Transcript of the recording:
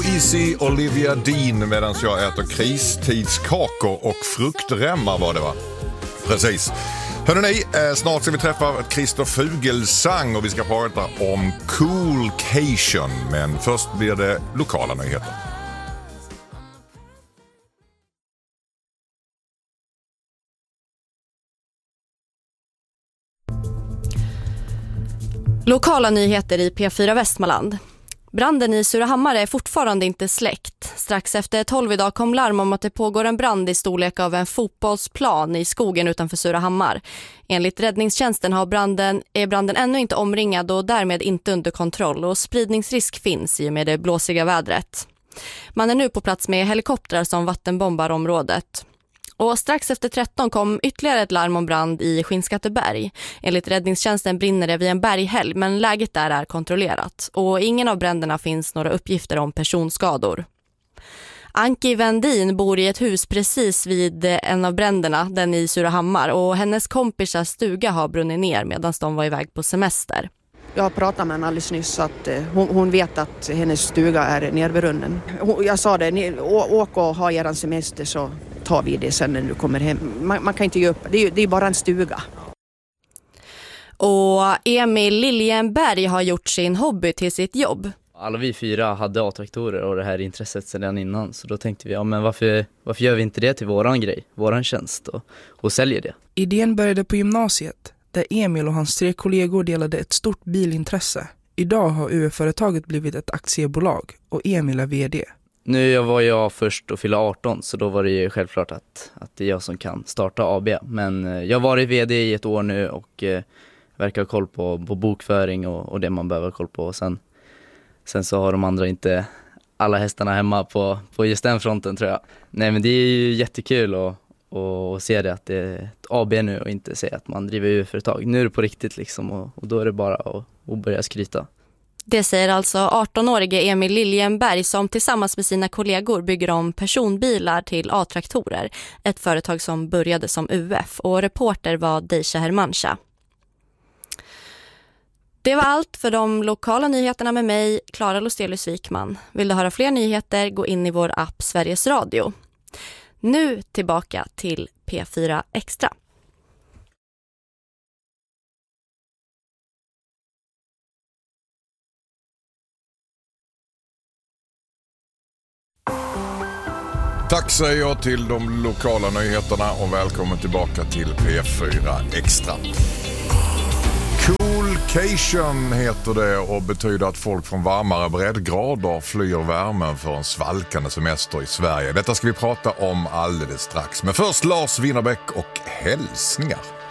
Go Easy, Olivia Dean, medan jag äter kristidskakor och fruktremmar var det, va? Precis. Hörrni, snart ska vi träffa Christer Fuglesang och vi ska prata om Coolcation. Men först blir det lokala nyheter. Lokala nyheter i P4 Västmanland. Branden i Surahammar är fortfarande inte släckt. Strax efter 12 idag kom larm om att det pågår en brand i storlek av en fotbollsplan i skogen utanför Surahammar. Enligt räddningstjänsten är branden ännu inte omringad och därmed inte under kontroll, och spridningsrisk finns i och med det blåsiga vädret. Man är nu på plats med helikoptrar som vattenbombar området. Och strax efter 13 kom ytterligare ett larm om brand i Skinnskatteberg. Enligt räddningstjänsten brinner det vid en berghäll, men läget där är kontrollerat. Och ingen av bränderna finns några uppgifter om personskador. Anki Vendin bor i ett hus precis vid en av bränderna, den i Surahammar. Och hennes kompisars stuga har brunnit ner medan de var iväg på semester. Jag har pratat med henne alldeles nyss så att hon vet att hennes stuga är nedberunnen. Jag sa det, åk och ha er semester så tar vi det sen när du kommer hem. Man kan inte ge upp, det är bara en stuga. Och Emil Liljenberg har gjort sin hobby till sitt jobb. Alla vi 4 hade A-traktorer och det här intresset sedan innan. Så då tänkte vi, men varför gör vi inte det till våran grej, våran tjänst och säljer det? Idén började på gymnasiet, där Emil och hans 3 kollegor delade ett stort bilintresse. Idag har UF-företaget blivit ett aktiebolag och Emil är vd. Nu var jag först att fylla 18, så då var det ju självklart att det är jag som kan starta AB. Men jag har varit vd i ett år nu och verkar ha koll på bokföring och det man behöver ha koll på. Och sen så har de andra inte alla hästarna hemma på just den fronten, tror jag. Nej, men det är ju jättekul att se det att det är ett AB nu och inte säga att man driver UF-företag. Nu är det på riktigt liksom, och då är det bara att börja skryta. Det säger alltså 18-årige Emil Liljenberg som tillsammans med sina kollegor bygger om personbilar till A-traktorer. Ett företag som började som UF, och reporter var Deisha Hermancha. Det var allt för de lokala nyheterna med mig, Klara Lostelius Wikman. Vill du höra fler nyheter, gå in i vår app Sveriges Radio. Nu tillbaka till P4 Extra. Tack säger jag till de lokala nyheterna och välkommen tillbaka till P4 Extra. Coolcation heter det och betyder att folk från varmare breddgrader flyr värmen för en svalkande semester i Sverige. Detta ska vi prata om alldeles strax. Men först Lars Winnerbäck och hälsningar.